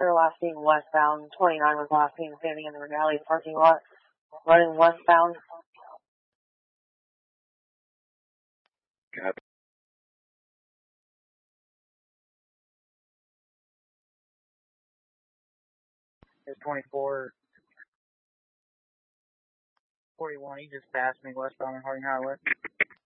or last seen westbound. 29 was last seen standing in the Regalia parking lot, running westbound. Copy. It's 24. 41, he just passed me westbound on Harding Highway.